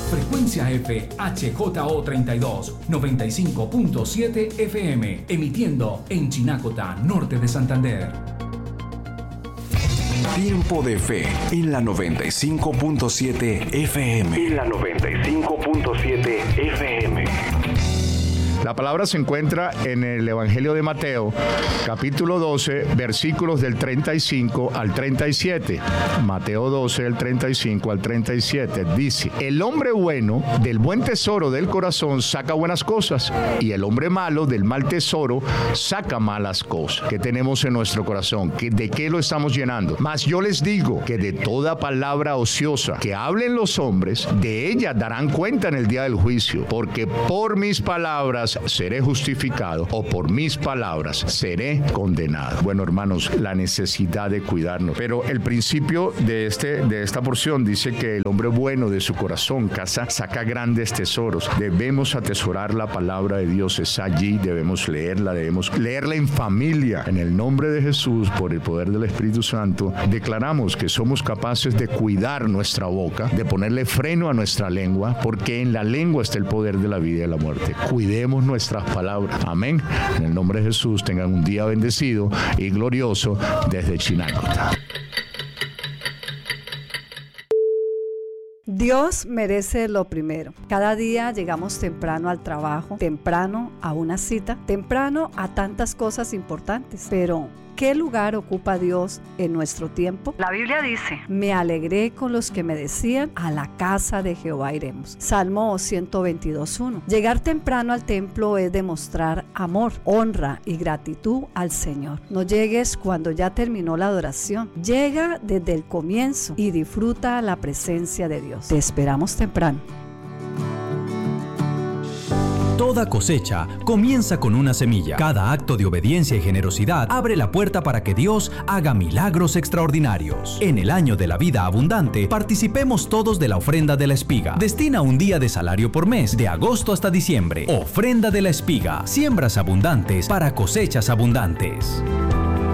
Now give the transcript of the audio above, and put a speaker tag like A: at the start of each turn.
A: Frecuencia F HJO32 95.7 FM, emitiendo en Chinacota, norte de Santander.
B: Tiempo de Fe en la 95.7 FM. En la 95.7 FM.
C: La palabra se encuentra en el Evangelio de Mateo, capítulo 12, versículos del 35 al 37. Mateo 12, del 35 al 37. Dice: el hombre bueno del buen tesoro del corazón saca buenas cosas, y el hombre malo del mal tesoro saca malas cosas. ¿Qué tenemos en nuestro corazón? ¿De qué lo estamos llenando? Mas yo les digo que de toda palabra ociosa que hablen los hombres, de ella darán cuenta en el día del juicio, porque por mis palabras seré justificado, o por mis palabras seré condenado. Bueno, hermanos, la necesidad de cuidarnos. Pero el principio de esta porción dice que el hombre bueno de su corazón saca grandes tesoros. Debemos atesorar la palabra de Dios. Es allí, debemos leerla en familia. En el nombre de Jesús, por el poder del Espíritu Santo, declaramos que somos capaces de cuidar nuestra boca, de ponerle freno a nuestra lengua, porque en la lengua está el poder de la vida y de la muerte. Cuidemos nuestras palabras. Amén. En el nombre de Jesús, tengan un día bendecido y glorioso desde Chinacota.
D: Dios merece lo primero. Cada día llegamos temprano al trabajo, temprano a una cita, temprano a tantas cosas importantes. Pero, ¿qué lugar ocupa Dios en nuestro tiempo? La Biblia dice: me alegré con los que me decían, a la casa de Jehová iremos. Salmo 122:1. Llegar temprano al templo es demostrar amor, honra y gratitud al Señor. No llegues cuando ya terminó la adoración. Llega desde el comienzo y disfruta la presencia de Dios. Te esperamos temprano.
E: Toda cosecha comienza con una semilla. Cada acto de obediencia y generosidad abre la puerta para que Dios haga milagros extraordinarios. En el año de la vida abundante, participemos todos de la ofrenda de la espiga. Destina un día de salario por mes, de agosto hasta diciembre. Ofrenda de la espiga. Siembras abundantes para cosechas abundantes.